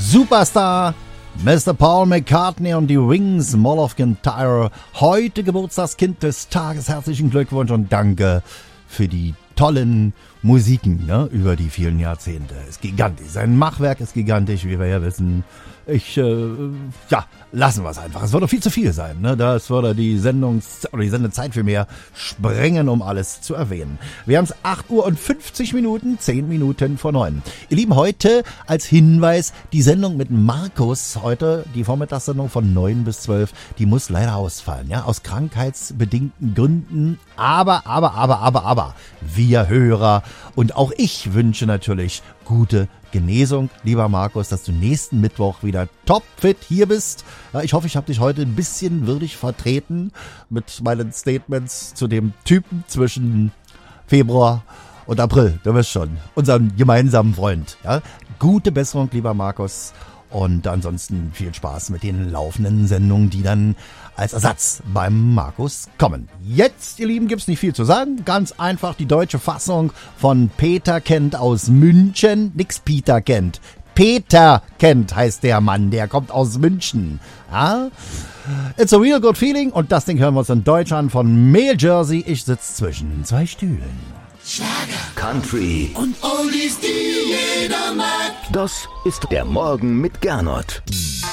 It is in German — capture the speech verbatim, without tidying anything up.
Superstar Mister Paul McCartney und die Wings, Mall of Kintyre. Heute Geburtstagskind des Tages. Herzlichen Glückwunsch und danke für die tollen Musiken, ne, über die vielen Jahrzehnte. Ist gigantisch. Sein Machwerk ist gigantisch, wie wir ja wissen. Ich, äh, ja, lassen wir es einfach. Es würde viel zu viel sein, ne? Das würde die Sendungs- oder die Sendezeit viel mehr sprengen, um alles zu erwähnen. Wir haben es acht Uhr und fünfzig Minuten, zehn Minuten vor neun. Ihr Lieben, heute als Hinweis, die Sendung mit Markus, heute die Vormittagssendung von neun bis zwölf, die muss leider ausfallen, ja, aus krankheitsbedingten Gründen. Aber, aber, aber, aber, aber, wir Hörer und auch ich wünsche natürlich gute Genesung, lieber Markus, dass du nächsten Mittwoch wieder topfit hier bist. Ja, ich hoffe, ich habe dich heute ein bisschen würdig vertreten mit meinen Statements zu dem Typen zwischen Februar und April. Du wirst schon, unseren gemeinsamen Freund. Ja? Gute Besserung, lieber Markus. Und ansonsten viel Spaß mit den laufenden Sendungen, die dann als Ersatz beim Markus kommen. Jetzt, ihr Lieben, gibt's nicht viel zu sagen. Ganz einfach die deutsche Fassung von Peter Kent aus München. Nix Peter Kent. Peter Kent heißt der Mann, der kommt aus München. Ja? It's a real good feeling. Und das Ding hören wir uns in Deutsch an von Mail Jersey. Ich sitze zwischen zwei Stühlen. Schlager, Country und Oldies, die jeder mag. Das ist der Morgen mit Gernot.